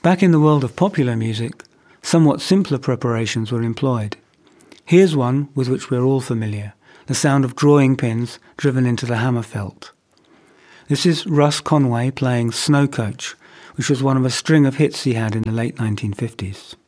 Back in the world of popular music, somewhat simpler preparations were employed. Here's one with which we're all familiar, the sound of drawing pins driven into the hammer felt. This is Russ Conway playing Snow Coach, which was one of a string of hits he had in the late 1950s.